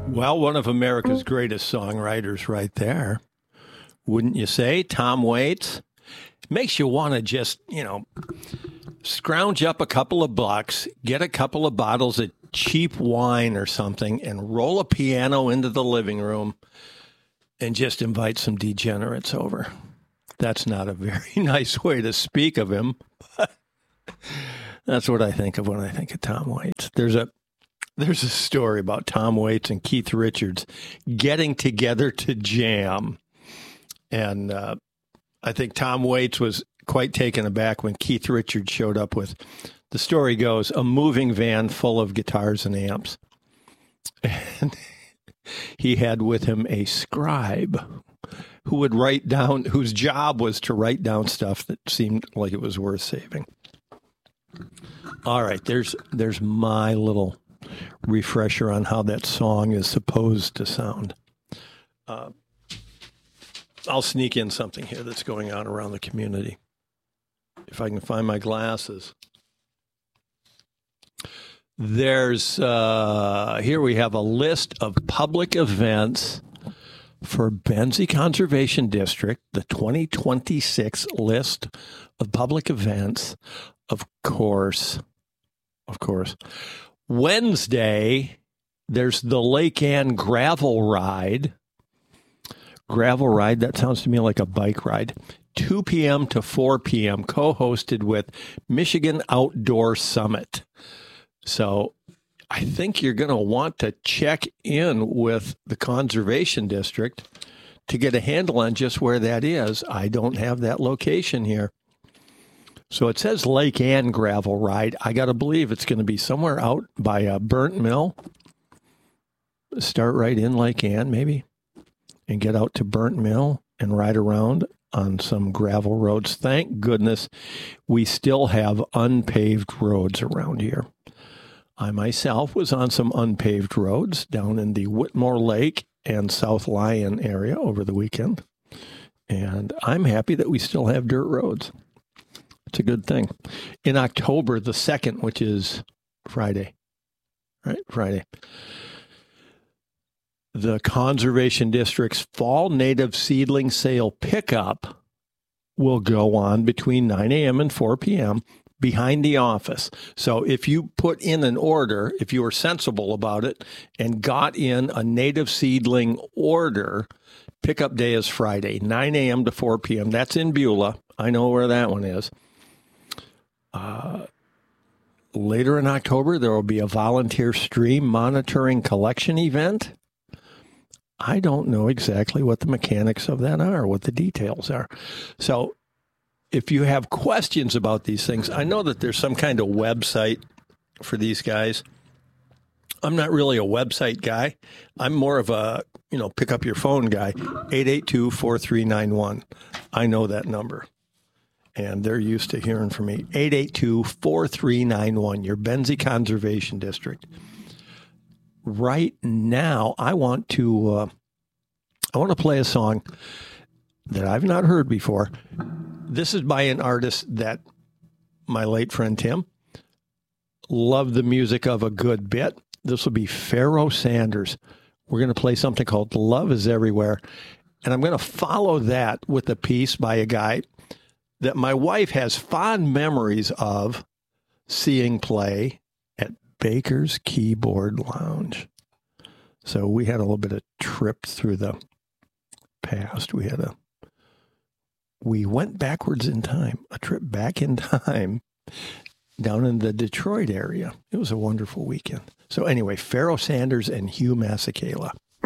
Well, one of America's greatest songwriters right there. Wouldn't you say? Tom Waits. Makes you want to just, scrounge up a couple of bucks, get a couple of bottles of cheap wine or something, and roll a piano into the living room and just invite some degenerates over. That's not a very nice way to speak of him, but that's what I think of when I think of Tom Waits. There's a story about Tom Waits and Keith Richards getting together to jam. And I think Tom Waits was quite taken aback when Keith Richards showed up with, the story goes, a moving van full of guitars and amps. And he had with him a scribe who would write down, whose job was to write down stuff that seemed like it was worth saving. All right, there's my little refresher on how that song is supposed to sound. I'll sneak in something here that's going on around the community. If I can find my glasses. There's, here we have a list of public events for Benzie Conservation District, the 2026 list of public events. Of course. Wednesday, there's the Lake Ann Gravel Ride. Gravel Ride, that sounds to me like a bike ride. 2 p.m. to 4 p.m., co-hosted with Michigan Outdoor Summit. So I think you're going to want to check in with the Conservation District to get a handle on just where that is. I don't have that location here. So it says Lake Ann Gravel Ride. I got to believe it's going to be somewhere out by Burnt Mill. Start right in Lake Ann, maybe, and get out to Burnt Mill and ride around on some gravel roads. Thank goodness we still have unpaved roads around here. I myself was on some unpaved roads down in the Whitmore Lake and South Lyon area over the weekend. And I'm happy that we still have dirt roads. It's a good thing. In October the 2nd, which is Friday, right? Friday. The Conservation District's Fall Native Seedling Sale Pickup will go on between 9 a.m. and 4 p.m. behind the office. So if you put in an order, if you were sensible about it and got in a native seedling order, pickup day is Friday, 9 a.m. to 4 p.m. That's in Beulah. I know where that one is. Later in October, there will be a volunteer stream monitoring collection event. I don't know exactly what the mechanics of that are, what the details are. So if you have questions about these things, I know that there's some kind of website for these guys. I'm not really a website guy. I'm more of a, pick up your phone guy, 882-4391. I know that number. And they're used to hearing from me. 882-4391, your Benzie Conservation District. Right now, I want to play a song that I've not heard before. This is by an artist that my late friend Tim loved the music of a good bit. This will be Pharoah Sanders. We're going to play something called Love is Everywhere. And I'm going to follow that with a piece by a guy that my wife has fond memories of seeing play at Baker's Keyboard Lounge. So we had a little bit of trip through the past. We went backwards in time, a trip back in time down in the Detroit area. It was a wonderful weekend. So anyway, Pharoah Sanders and Hugh Masekela.